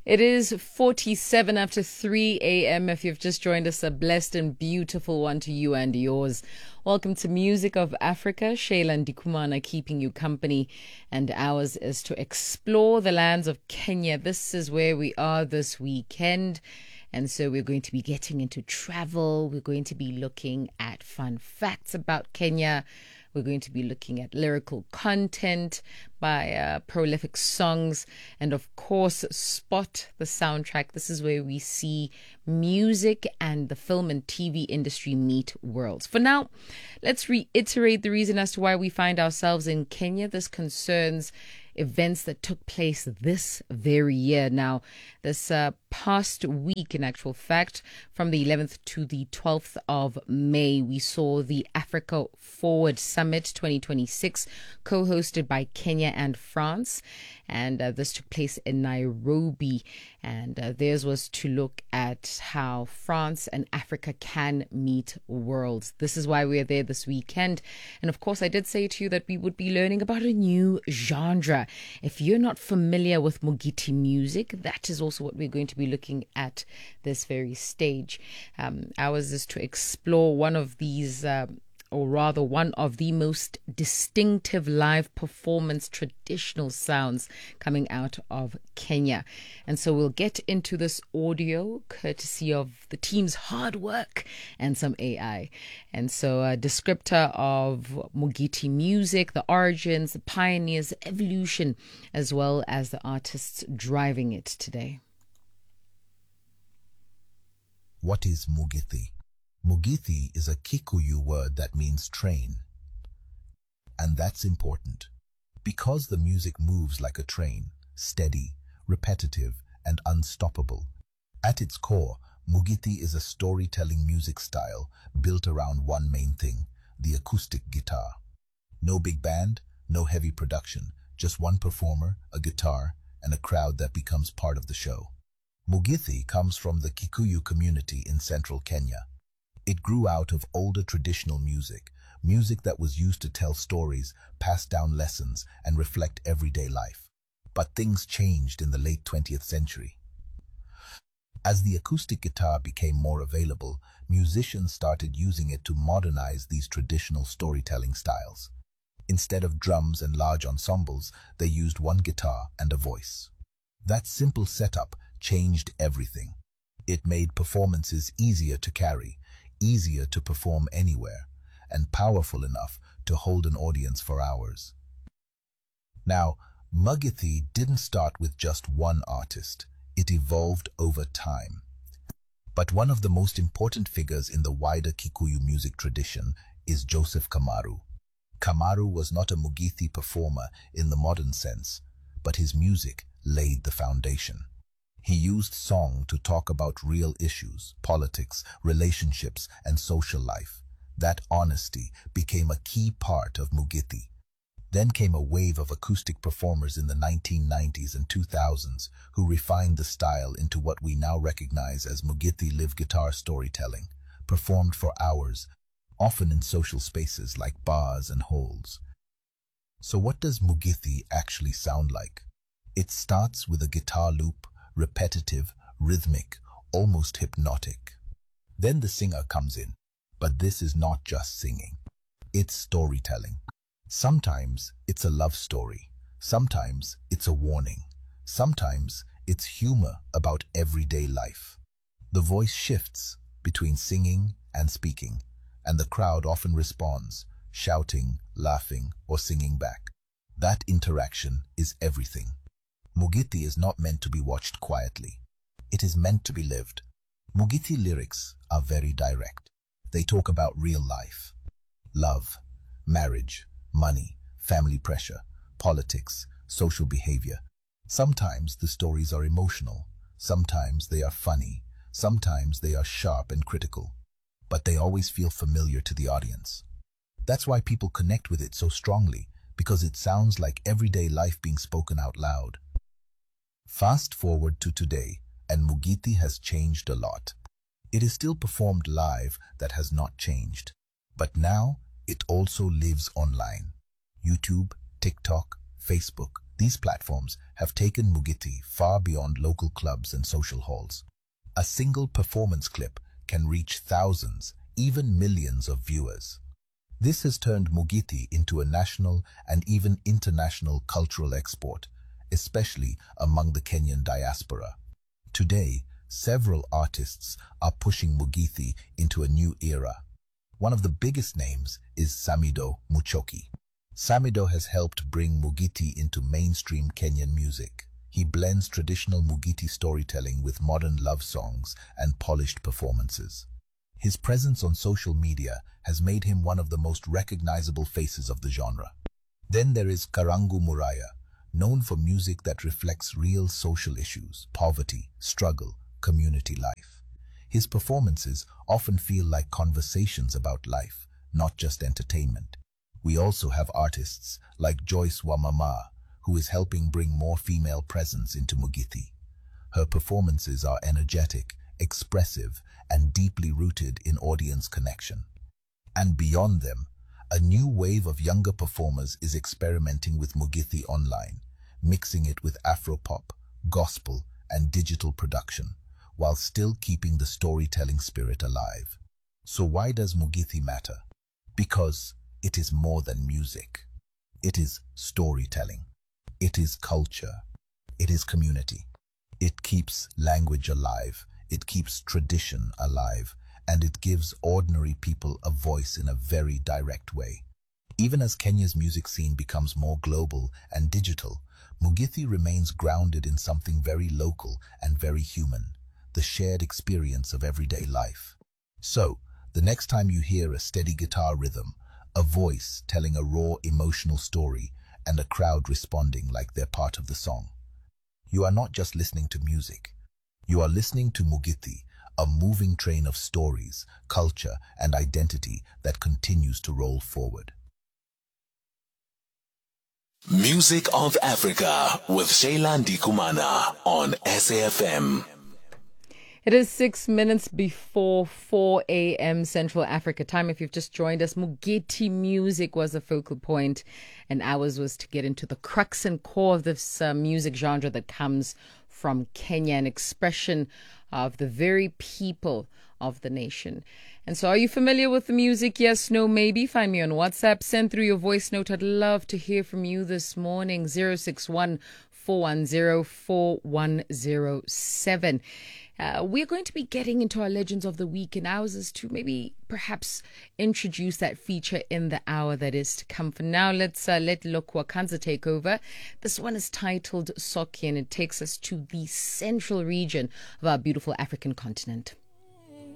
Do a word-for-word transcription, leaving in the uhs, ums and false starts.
It is forty-seven after three a m. If you've just joined us, a blessed and beautiful one to you and yours. Welcome to Music of Africa. Shayla Ndikumana keeping you company, and ours is to explore the lands of Kenya. This is where we are this weekend. And so we're going to be getting into travel. We're going to be looking at fun facts about Kenya. We're going to be looking at lyrical content by uh, prolific songs. And of course, Spot the Soundtrack. This is where we see music and the film and T V industry meet worlds. For now, let's reiterate the reason as to why we find ourselves in Kenya. This concerns events that took place this very year. Now, this uh, past week, in actual fact, from the eleventh to the twelfth of May, we saw the Africa Forward Summit twenty twenty-six, co-hosted by Kenya and France. And uh, this took place in Nairobi. And uh, theirs was to look at how France and Africa can meet worlds. This is why we're there this weekend. And of course, I did say to you that we would be learning about a new genre. If you're not familiar with Mugiti music, that is also what we're going to be looking at this very stage. Um, ours is to explore one of these um, or rather one of the most distinctive live performance traditional sounds coming out of Kenya. And so we'll get into this audio courtesy of the team's hard work and some A I. And so a descriptor of Mugiti music, the origins, the pioneers, the evolution, as well as the artists driving it today. What is Mugithi? Mugithi is a Kikuyu word that means train. And that's important, because the music moves like a train, steady, repetitive, and unstoppable. At its core, Mugithi is a storytelling music style built around one main thing, the acoustic guitar. No big band, no heavy production, just one performer, a guitar, and a crowd that becomes part of the show. Mugithi comes from the Kikuyu community in central Kenya. It grew out of older traditional music, music that was used to tell stories, pass down lessons, and reflect everyday life. But things changed in the late twentieth century. As the acoustic guitar became more available, musicians started using it to modernize these traditional storytelling styles. Instead of drums and large ensembles, they used one guitar and a voice. That simple setup changed everything. It made performances easier to carry, easier to perform anywhere, and powerful enough to hold an audience for hours. Now, Mugithi didn't start with just one artist. It evolved over time. But one of the most important figures in the wider Kikuyu music tradition is Joseph Kamaru. Kamaru was not a Mugithi performer in the modern sense, but his music laid the foundation. He used song to talk about real issues, politics, relationships, and social life. That honesty became a key part of Mugithi. Then came a wave of acoustic performers in the nineteen nineties and two thousands who refined the style into what we now recognize as Mugithi live guitar storytelling, performed for hours, often in social spaces like bars and halls. So what does Mugithi actually sound like? It starts with a guitar loop, repetitive, rhythmic, almost hypnotic. Then the singer comes in, but this is not just singing. It's storytelling. Sometimes it's a love story. Sometimes it's a warning. Sometimes it's humor about everyday life. The voice shifts between singing and speaking, and the crowd often responds, shouting, laughing, or singing back. That interaction is everything. Mugithi is not meant to be watched quietly. It is meant to be lived. Mugithi lyrics are very direct. They talk about real life. Love, marriage, money, family pressure, politics, social behavior. Sometimes the stories are emotional. Sometimes they are funny. Sometimes they are sharp and critical. But they always feel familiar to the audience. That's why people connect with it so strongly, because it sounds like everyday life being spoken out loud. Fast forward to today, and Mugithi has changed a lot. It is still performed live, that has not changed. But now, it also lives online. YouTube, TikTok, Facebook, These platforms have taken Mugiti far beyond local clubs and social halls. A single performance clip can reach thousands, even millions of viewers. This has turned Mugiti into a national and even international cultural export, especially among the Kenyan diaspora. Today, several artists are pushing Mugithi into a new era. One of the biggest names is Samido Muchoki. Samido has helped bring Mugiti into mainstream Kenyan music. He blends traditional Mugiti storytelling with modern love songs and polished performances. His presence on social media has made him one of the most recognizable faces of the genre. Then there is Karangu Muraya, known for music that reflects real social issues, poverty, struggle, community life. His performances often feel like conversations about life, not just entertainment. We also have artists like Joyce Wamama, who is helping bring more female presence into Mugithi. Her performances are energetic, expressive, and deeply rooted in audience connection. And beyond them, a new wave of younger performers is experimenting with Mugithi online, mixing it with Afropop, gospel, and digital production, while still keeping the storytelling spirit alive. So why does Mugithi matter? Because it is more than music. It is storytelling. It is culture. It is community. It keeps language alive. It keeps tradition alive. And it gives ordinary people a voice in a very direct way. Even as Kenya's music scene becomes more global and digital, Mugithi remains grounded in something very local and very human, the shared experience of everyday life. So, the next time you hear a steady guitar rhythm, a voice telling a raw emotional story, and a crowd responding like they're part of the song, you are not just listening to music. You are listening to Mugithi, a moving train of stories, culture, and identity that continues to roll forward. Music of Africa with Shayla Ndikumana on S A F M. It is six minutes before four a.m. Central Africa time. If you've just joined us, Mugithi music was the focal point, and ours was to get into the crux and core of this uh, music genre that comes from Kenya, an expression of the very people of the nation. And so, are you familiar with the music? Yes, no, maybe. Find me on WhatsApp. Send through your voice note. I'd love to hear from you this morning. zero six one, four one zero, four one zero seven. Uh, we're going to be getting into our Legends of the Week, and ours is to maybe perhaps introduce that feature in the hour that is to come. For now, let's uh, let Lokwa Kanza take over. This one is titled Soki, and it takes us to the central region of our beautiful African continent.